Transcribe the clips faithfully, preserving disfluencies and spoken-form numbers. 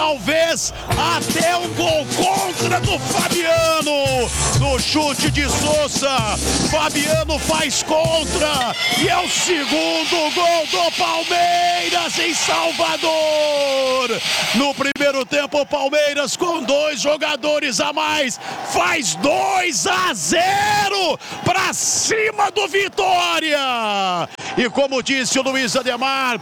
talvez até um gol contra do Fabiano. No chute de Sousa, Fabiano faz contra e é o segundo gol do Palmeiras em Salvador. No primeiro tempo, o Palmeiras com dois jogadores a mais faz dois a zero para cima do Vitória. E como disse o Luiz Ademar,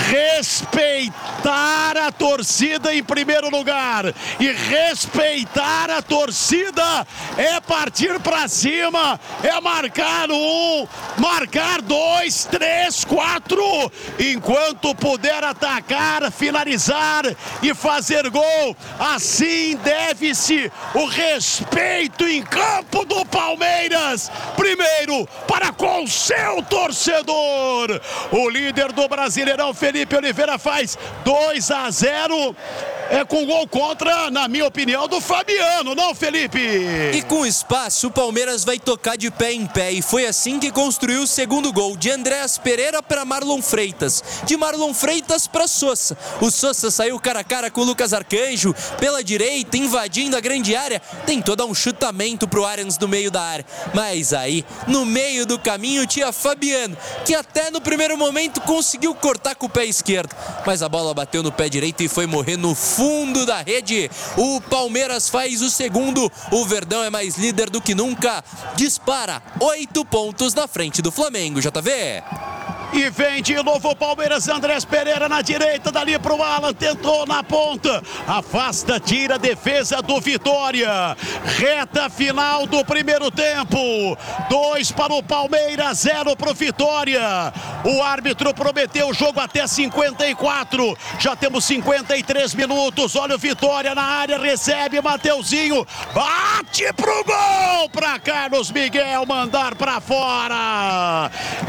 respeitar a torcida em primeiro lugar. E respeitar a torcida é partir para cima, é marcar um, marcar dois, três, quatro. Enquanto puder atacar, finalizar e fazer gol, assim deve-se o respeito em campo do Palmeiras. Primeiro, para com seu torcedor. O líder do Brasileirão, Felipe Oliveira, faz dois a zero. É com gol contra, na minha opinião, do Fabiano, não, Felipe? E com espaço, o Palmeiras vai tocar de pé em pé. E foi assim que construiu o segundo gol. De Andréas Pereira para Marlon Freitas. De Marlon Freitas para Sousa. O Sousa saiu cara a cara com o Lucas Arcanjo. Pela direita, invadindo a grande área. Tentou dar um chutamento pro Arians no meio da área. Mas aí, no meio do caminho, tinha Fabiano, que até no primeiro momento conseguiu cortar com o pé esquerdo. Mas a bola bateu no pé direito e foi morrer no fundo da rede. O Palmeiras faz o segundo. O Verdão é mais líder do que nunca. Dispara oito pontos na frente do Flamengo, J V. E vem de novo o Palmeiras, Andrés Pereira na direita, dali pro Alan, tentou na ponta, afasta, tira a defesa do Vitória. Reta final do primeiro tempo, dois para o Palmeiras, zero para o Vitória. O árbitro prometeu o jogo até cinquenta e quatro, já temos cinquenta e três minutos. Olha o Vitória na área, recebe Mateuzinho, bate pro gol para Carlos Miguel mandar para fora.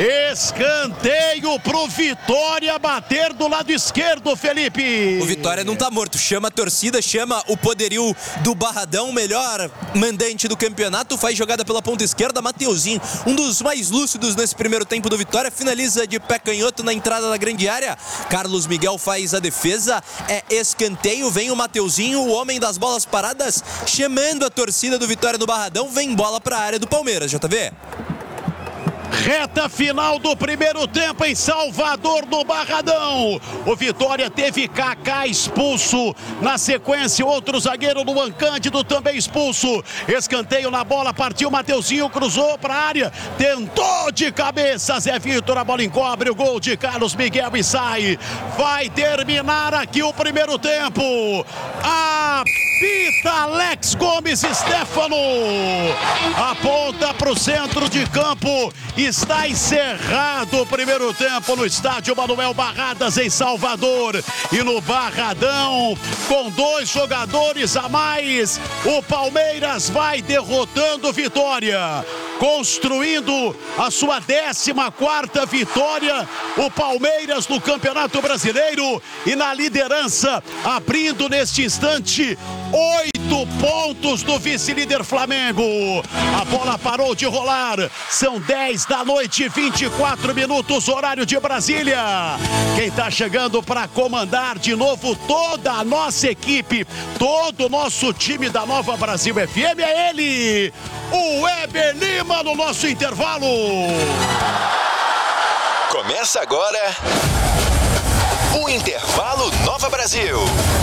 Escanteio pro Vitória bater do lado esquerdo, Felipe. O Vitória não tá morto, chama a torcida, chama o poderio do Barradão, melhor mandante do campeonato, faz jogada pela ponta esquerda, Mateuzinho, um dos mais lúcidos nesse primeiro tempo do Vitória, finaliza de pé canhoto na entrada da grande área. Carlos Miguel faz a defesa, é escanteio, vem o Mateuzinho, o homem das bolas paradas, chamando a torcida do Vitória no Barradão, vem bola pra área do Palmeiras, J V. Reta final do primeiro tempo em Salvador, no Barradão. O Vitória teve Kaká expulso. Na sequência, outro zagueiro, Luan Cândido, também expulso. Escanteio na bola, partiu Mateuzinho, cruzou para a área. Tentou de cabeça, Zé Vitor, a bola encobre o gol de Carlos Miguel e sai. Vai terminar aqui o primeiro tempo. Apita Alex Gomes Stefano. Aponta para o centro de campo. Está encerrado o primeiro tempo no estádio Manuel Barradas, em Salvador. E no Barradão, com dois jogadores a mais, o Palmeiras vai derrotando Vitória, construindo a sua décima quarta vitória. O Palmeiras no Campeonato Brasileiro e na liderança, abrindo neste instante oito pontos do vice-líder Flamengo. A bola parou de rolar, são dez da noite, vinte e quatro minutos, horário de Brasília. Quem está chegando para comandar de novo toda a nossa equipe, todo o nosso time da Nova Brasil F M é ele, o Weber Lima, no nosso intervalo. Começa agora o Intervalo Nova Brasil.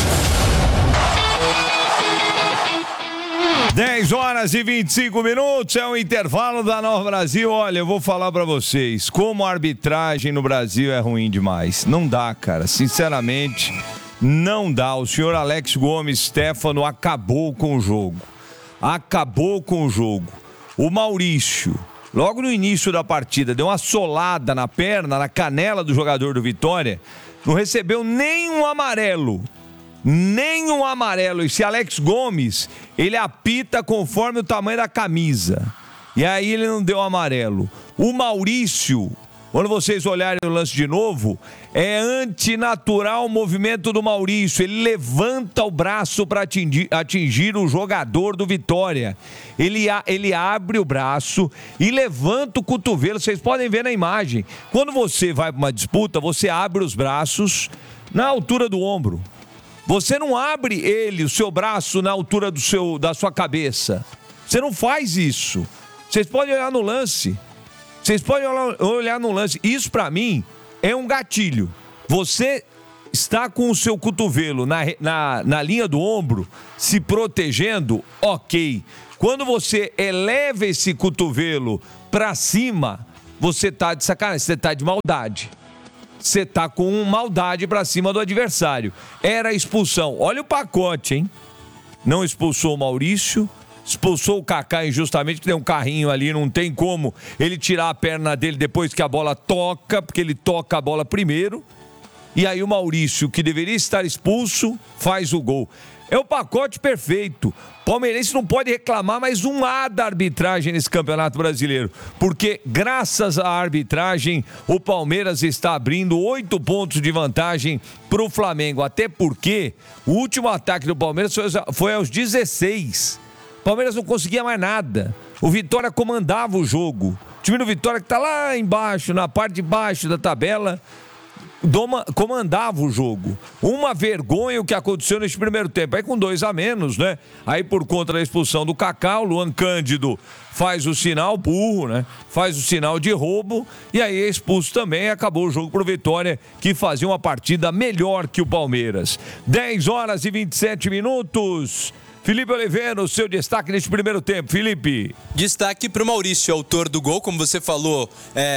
dez horas e vinte e cinco minutos, é o intervalo da Nova Brasil. Olha, eu vou falar pra vocês, como a arbitragem no Brasil é ruim demais. Não dá, cara, sinceramente, não dá. O senhor Alex Gomes Stefano acabou com o jogo. Acabou com o jogo. O Maurício, logo no início da partida, deu uma solada na perna, na canela do jogador do Vitória, não recebeu nem um amarelo. Nem um amarelo. Esse Alex Gomes, ele apita conforme o tamanho da camisa. E aí ele não deu amarelo. O Maurício, quando vocês olharem o lance de novo, é antinatural o movimento do Maurício. Ele levanta o braço para atingir, atingir o jogador do Vitória. Ele, ele abre o braço e levanta o cotovelo. Vocês podem ver na imagem. Quando você vai para uma disputa, você abre os braços na altura do ombro. Você não abre ele, o seu braço na altura do seu, da sua cabeça. Você não faz isso. Vocês podem olhar no lance. Vocês podem olhar no lance. Isso, pra mim, é um gatilho. Você está com o seu cotovelo na, na, na linha do ombro, se protegendo, ok. Quando você eleva esse cotovelo pra cima, você tá de sacanagem, você tá de maldade. Você tá com maldade pra cima do adversário. Era expulsão. Olha o pacote, hein? Não expulsou o Maurício, expulsou o Kaká injustamente, que tem um carrinho ali, não tem como ele tirar a perna dele depois que a bola toca, porque ele toca a bola primeiro. E aí o Maurício, que deveria estar expulso, faz o gol. É o pacote perfeito. Palmeirense não pode reclamar mais um A da arbitragem nesse Campeonato Brasileiro. Porque, graças à arbitragem, o Palmeiras está abrindo oito pontos de vantagem para o Flamengo. Até porque o último ataque do Palmeiras foi aos dezesseis. O Palmeiras não conseguia mais nada. O Vitória comandava o jogo. O time do Vitória, que está lá embaixo, na parte de baixo da tabela, Doma, comandava o jogo. Uma vergonha o que aconteceu neste primeiro tempo. Aí com dois a menos, né? Aí por conta da expulsão do Kaká, o Luan Cândido faz o sinal burro, né? Faz o sinal de roubo e aí é expulso também. Acabou o jogo pro Vitória, que fazia uma partida melhor que o Palmeiras. dez horas e vinte e sete minutos. Felipe Oliveira, o seu destaque neste primeiro tempo. Felipe. Destaque para o Maurício, autor do gol. Como você falou,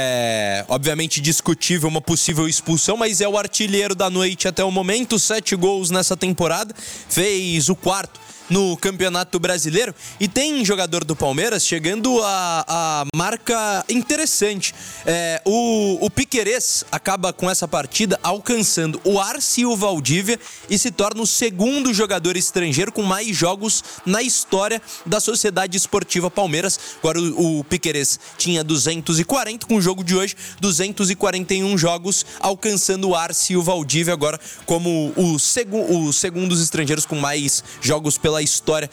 é obviamente discutível uma possível expulsão, mas é o artilheiro da noite até o momento. Sete gols nessa temporada, fez o quarto no Campeonato Brasileiro. E tem jogador do Palmeiras chegando a, a marca interessante. É, o, o Piquerez acaba com essa partida alcançando o Arce e o Valdívia e se torna o segundo jogador estrangeiro com mais jogos na história da Sociedade Esportiva Palmeiras. Agora o, o Piquerez tinha duzentos e quarenta, com o jogo de hoje, duzentos e quarenta e um jogos, alcançando o Arce e o Valdívia agora como os segu, os segundos estrangeiros com mais jogos pela história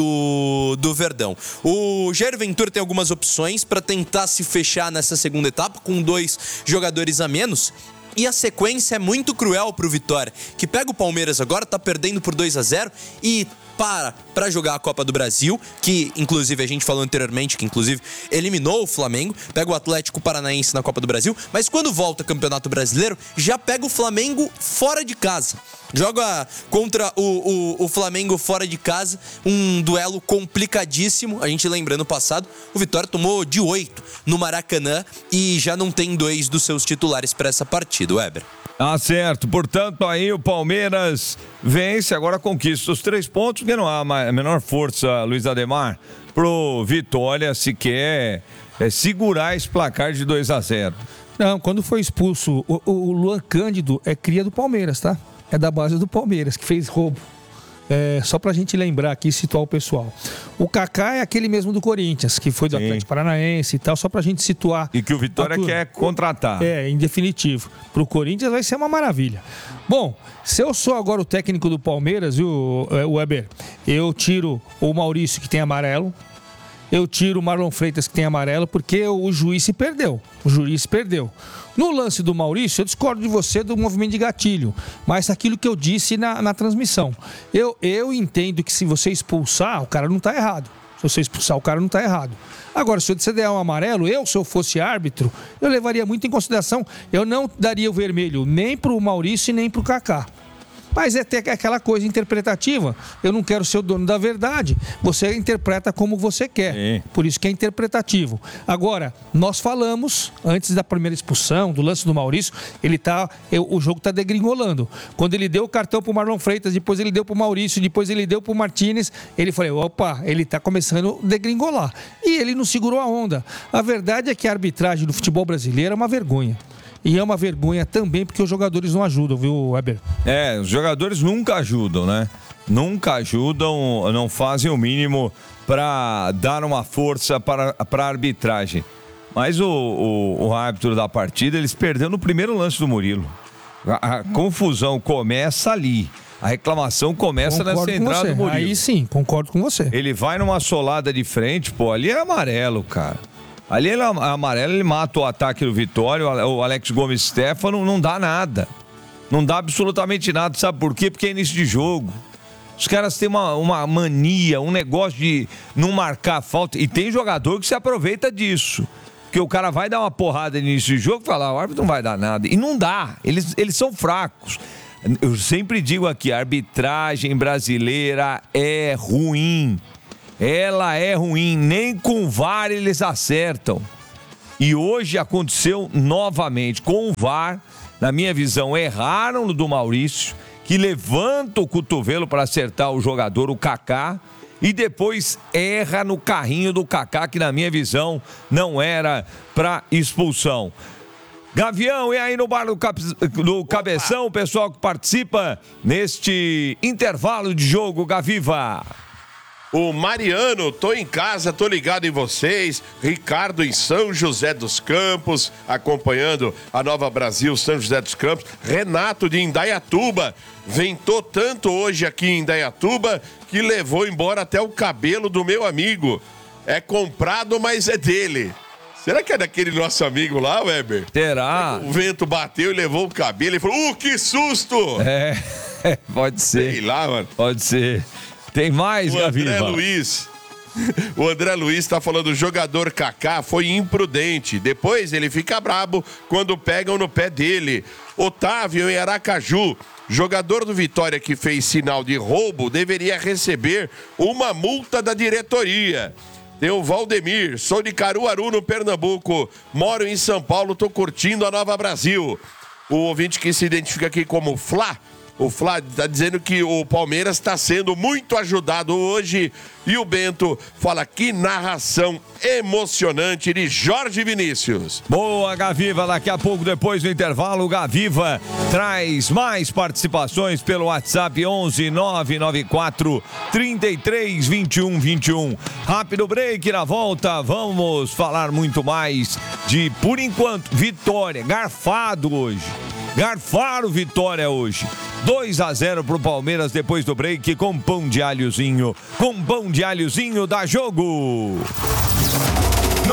do, do Verdão. O Jair Ventura tem algumas opções para tentar se fechar nessa segunda etapa, com dois jogadores a menos. E a sequência é muito cruel pro Vitória, que pega o Palmeiras agora, tá perdendo por dois a zero e para para jogar a Copa do Brasil, que inclusive a gente falou anteriormente, que inclusive eliminou o Flamengo, pega o Atlético Paranaense na Copa do Brasil, mas quando volta ao Campeonato Brasileiro, já pega o Flamengo fora de casa. Joga contra o, o, o Flamengo fora de casa, um duelo complicadíssimo. A gente lembra, no passado, o Vitória tomou de oito no Maracanã e já não tem dois dos seus titulares para essa partida, Weber. Ah, certo. Portanto, aí o Palmeiras vence, agora conquista os três pontos, porque não há a menor força, Luiz Ademar, pro Vitória se quer é, segurar esse placar de dois a zero. Não, quando foi expulso, o, o Luan Cândido é cria do Palmeiras, tá? É da base do Palmeiras, que fez roubo. É, só pra gente lembrar aqui e situar o pessoal. O Kaká é aquele mesmo do Corinthians, que foi do Sim. Atlético Paranaense e tal, só pra gente situar. E que o Vitória quer contratar. É, em definitivo. Pro Corinthians vai ser uma maravilha. Bom, se eu sou agora o técnico do Palmeiras, viu, Weber? Eu tiro o Maurício, que tem amarelo. Eu tiro o Marlon Freitas, que tem amarelo, porque o juiz se perdeu. O juiz se perdeu. No lance do Maurício, eu discordo de você do movimento de gatilho, mas aquilo que eu disse na, na transmissão. Eu, eu entendo que se você expulsar, o cara não está errado. Se você expulsar, o cara não está errado. Agora, se você der um amarelo, eu, se eu fosse árbitro, eu levaria muito em consideração. Eu não daria o vermelho nem para o Maurício e nem para o Kaká. Mas é até aquela coisa interpretativa. Eu não quero ser o dono da verdade. Você interpreta como você quer. Sim. Por isso que é interpretativo. Agora, nós falamos, antes da primeira expulsão, do lance do Maurício, ele tá, o jogo está degringolando. Quando ele deu o cartão para o Marlon Freitas, depois ele deu para o Maurício, depois ele deu para o Martínez, ele falou, opa, ele está começando a degringolar. E ele não segurou a onda. A verdade é que a arbitragem do futebol brasileiro é uma vergonha. E é uma vergonha também porque os jogadores não ajudam, viu, Weber? É, os jogadores nunca ajudam, né? Nunca ajudam, não fazem o mínimo para dar uma força para, para a arbitragem. Mas o, o, o árbitro da partida, eles perderam no primeiro lance do Murilo. A, a confusão começa ali. A reclamação começa concordo nessa entrada do Murilo. Aí sim, concordo com você. Ele vai numa solada de frente, pô, ali é amarelo, cara. Ali ele é amarelo, ele mata o ataque do Vitória, o Alex Gomes Stefano, não dá nada. Não dá absolutamente nada, sabe por quê? Porque é início de jogo. Os caras têm uma, uma mania, um negócio de não marcar falta. E tem jogador que se aproveita disso. Porque o cara vai dar uma porrada no início de jogo e fala, o árbitro não vai dar nada. E não dá, eles, eles são fracos. Eu sempre digo aqui, a arbitragem brasileira é ruim. Ela é ruim, nem com V A R eles acertam. E hoje aconteceu novamente. Com o V A R, na minha visão, erraram no do Maurício, que levanta o cotovelo para acertar o jogador, o Kaká, e depois erra no carrinho do Kaká, que na minha visão não era para expulsão. Gavião, e aí no bar do, cap... do Cabeção, o pessoal que participa neste intervalo de jogo, Gaviva. O Mariano, tô em casa, tô ligado em vocês. Ricardo em São José dos Campos, acompanhando a Nova Brasil, São José dos Campos. Renato de Indaiatuba, ventou tanto hoje aqui em Indaiatuba que levou embora até o cabelo do meu amigo. É comprado, mas é dele. Será que é daquele nosso amigo lá, Weber? Terá. O vento bateu e levou o cabelo e falou, uh, que susto! É, pode ser. Sei lá, mano. Pode ser. Tem mais, o Gaviva? André Luiz. O André Luiz está falando, o jogador Kaká foi imprudente. Depois ele fica brabo quando pegam no pé dele. Otávio em Aracaju. Jogador do Vitória que fez sinal de roubo deveria receber uma multa da diretoria. Tem o Valdemir, sou de Caruaru, no Pernambuco. Moro em São Paulo, tô curtindo a Nova Brasil. O ouvinte que se identifica aqui como Flá. O Flá está dizendo que o Palmeiras está sendo muito ajudado hoje. E o Bento fala que narração emocionante de Jorge Vinícius. Boa, Gaviva. Daqui a pouco, depois do intervalo, o Gaviva traz mais participações pelo WhatsApp onze nove nove quatro, trinta e três, vinte e um, vinte e um. Rápido break, na volta vamos falar muito mais de, por enquanto, Vitória. Garfado hoje. Garfaram Vitória hoje. dois a zero pro Palmeiras depois do break com pão de alhozinho. Com pão de alhozinho dá jogo.